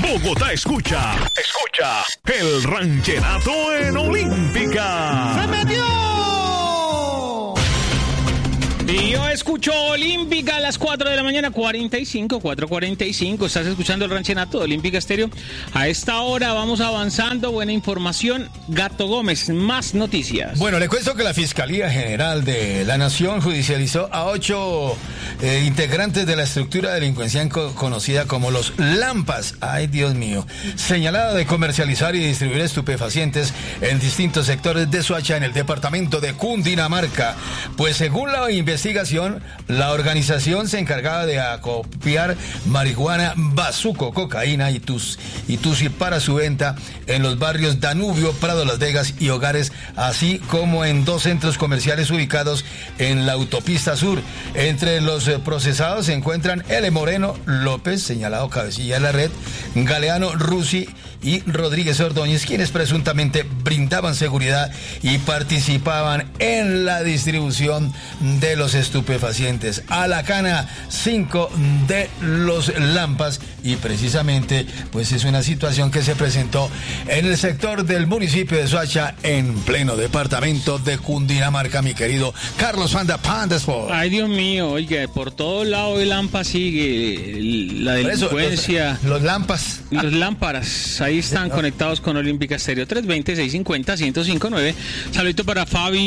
Bogotá escucha el ranchenato en Olímpica. ¡Se metió! Y yo escucho Olímpica a las 4 de la mañana, 4:45. Estás escuchando el ranchenato de Olímpica Estéreo. A esta hora vamos avanzando. Buena información. Gato Gómez, más noticias. Bueno, le cuento que la Fiscalía General de la Nación judicializó a 8 integrantes de la estructura delincuencial conocida como los Lampas. Ay, Dios mío. Señalada de comercializar y distribuir estupefacientes en distintos sectores de Soacha, en el departamento de Cundinamarca. Pues según la investigación, la organización se encargaba de acopiar marihuana, bazuco, cocaína y tusi para su venta en los barrios Danubio, Prado, Las Vegas y Hogares, así como en 2 centros comerciales ubicados en la autopista sur. Entre los procesados se encuentran L. Moreno López, señalado cabecilla de la red, Galeano Rusi y Rodríguez Ordóñez, quienes presuntamente brindaban seguridad y participaban en la distribución de los estupefacientes. A la cana 5 de los Lampas, y precisamente pues es una situación que se presentó en el sector del municipio de Soacha, en pleno departamento de Cundinamarca, mi querido Carlos Panda Sport. Ay, Dios mío, oiga, por todo lado el Lampa sigue la delincuencia. Los Lampas. Los lámparas, ahí están conectados con Olímpica Estéreo. 320-650-1059. Saludito para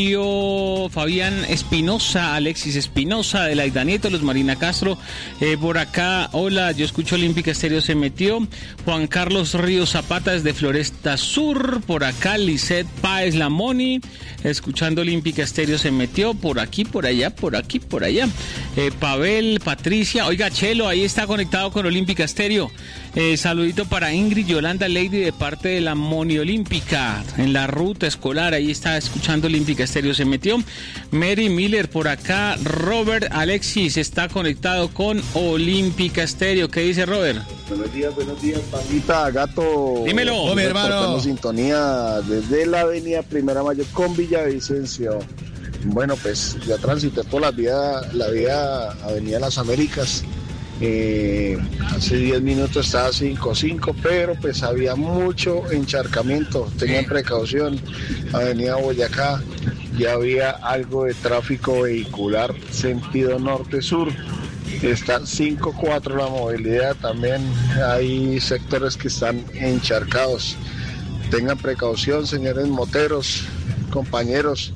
Fabián Espinosa, Alexis Espinosa, de la Aida Nieto, Los Marina Castro. Por acá, hola, yo escucho Olímpica Estéreo, se metió. Juan Carlos Ríos Zapata desde Floresta Sur. Por acá, Lisette Páez Lamoni, escuchando Olímpica Estéreo, se metió. Por aquí, por allá, por aquí, por allá. Pavel, Patricia, oiga, Chelo, ahí está conectado con Olímpica Estéreo. Saludito para Ingrid Yolanda Lady de parte de la Moni Olímpica en la ruta escolar, ahí está escuchando Olímpica Estéreo, se metió. Mary Miller por acá. Robert Alexis está conectado con Olímpica Estéreo. ¿Qué dice Robert? Buenos días, Pandita, Gato. Dímelo, mi hermano. Sintonía desde la avenida Primera Mayo con Villavicencio. Bueno, pues ya transité por la vía Avenida Las Américas. Hace 10 minutos estaba 5:05, pero pues había mucho encharcamiento, tengan precaución. Avenida Boyacá, ya había algo de tráfico vehicular sentido norte-sur. Está 5:4 la movilidad, también hay sectores que están encharcados. Tengan precaución, señores moteros, compañeros.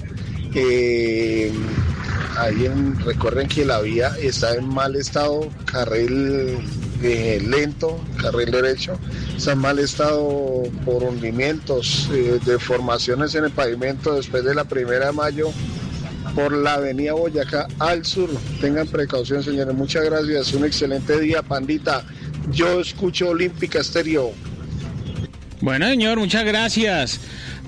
Recuerden que la vía está en mal estado, carril lento, carril derecho, está en mal estado por hundimientos, deformaciones en el pavimento después de la 1 de mayo por la avenida Boyacá al sur. Tengan precaución, señores. Muchas gracias, un excelente día, Pandita. Yo escucho Olímpica Estéreo. Bueno, señor, muchas gracias.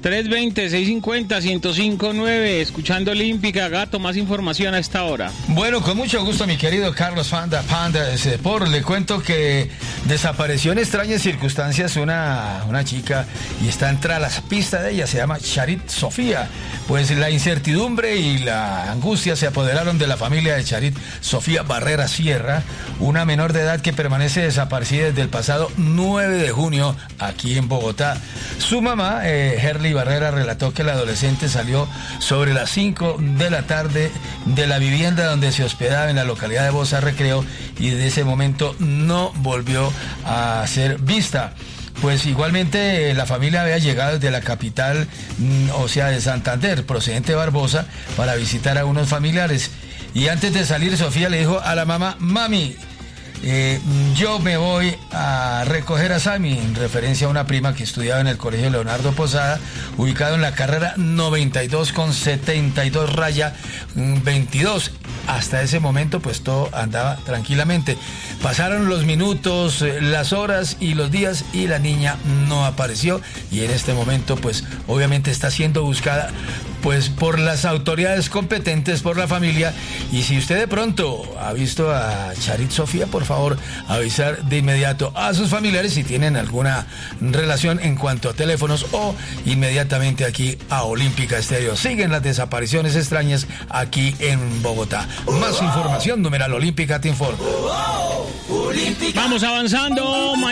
320-650-1059, escuchando Olímpica. Gato, más información a esta hora. Bueno, con mucho gusto, mi querido Carlos Panda Sport. Le cuento que desapareció en extrañas circunstancias una chica y está entre las pistas de ella, se llama Charit Sofía. Pues la incertidumbre y la angustia se apoderaron de la familia de Charit Sofía Barrera Sierra, una menor de edad que permanece desaparecida desde el pasado 9 de junio aquí en Bogotá. Su mamá, Herly Barrera, relató que la adolescente salió sobre las 5 de la tarde de la vivienda donde se hospedaba en la localidad de Bosa Recreo y desde ese momento no volvió a ser vista. Pues igualmente la familia había llegado desde la capital, o sea, de Santander, procedente de Barbosa, para visitar a unos familiares. Y antes de salir, Sofía le dijo a la mamá: mami, yo me voy a recoger a Sammy, en referencia a una prima que estudiaba en el colegio Leonardo Posada, ubicado en la carrera 92 con 72 raya 22. Hasta ese momento pues todo andaba tranquilamente. Pasaron los minutos, las horas y los días y la niña no apareció, y en este momento pues obviamente está siendo buscada pues por las autoridades competentes, por la familia. Y si usted de pronto ha visto a Charit Sofía, por favor avisar de inmediato a sus familiares si tienen alguna relación en cuanto a teléfonos, o inmediatamente aquí a Olímpica Estéreo. Siguen las desapariciones extrañas aquí en Bogotá. Más información, numeral Olímpica te informa. Vamos avanzando.